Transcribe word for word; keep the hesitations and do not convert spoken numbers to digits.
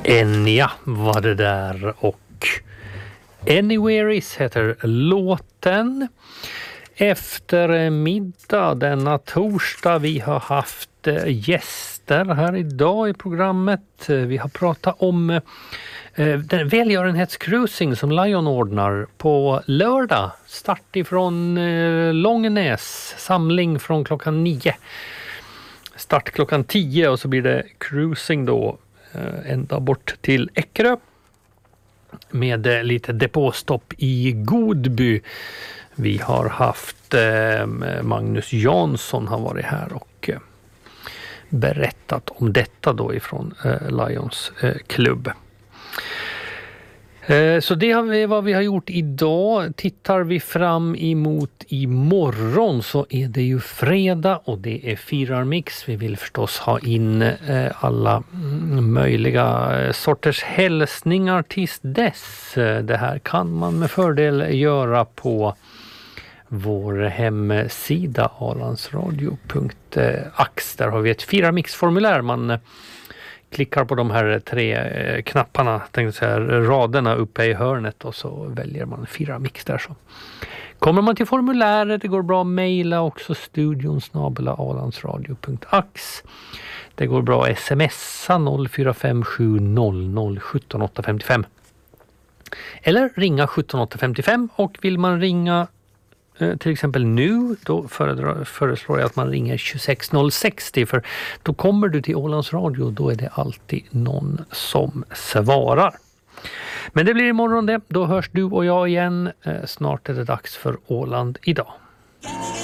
Enya var det där och Anywhere Is heter låten. Efter middag denna torsdag, vi har haft gäster här idag i programmet. Vi har pratat om den välgörenhetscruising som Lion ordnar på lördag. Start ifrån Långnäs, samling från klockan nio. Start klockan tio och så blir det cruising då ända bort till Eckerö med lite depåstopp i Godby. Vi har haft eh, Magnus Jansson har varit här och eh, berättat om detta då ifrån eh, Lions eh, klubb. Eh, så det är vad vi har gjort idag. Tittar vi fram emot imorgon så är det ju fredag och det är firarmix. Vi vill förstås ha in eh, alla möjliga sorters hälsningar tills dess. Det här kan man med fördel göra på vår hemsida alandsradio punkt ax. Där har vi ett firarmixformulär. Man klickar på de här tre knapparna, tänkte säga, raderna uppe i hörnet och så väljer man firarmix där. Så kommer man till formuläret, det går bra att mejla också, studion snabel-a alandsradio punkt ax. Det går bra att smsa noll fyra fem sju noll noll sjutton åtta fem fem eller ringa sjutton åtta fem fem, och vill man ringa till exempel nu, då föredrar, föreslår jag att man ringer tjugosex noll sextio, för då kommer du till Ålands Radio och då är det alltid någon som svarar. Men det blir imorgon det, då hörs du och jag igen. Snart är det dags för Åland idag.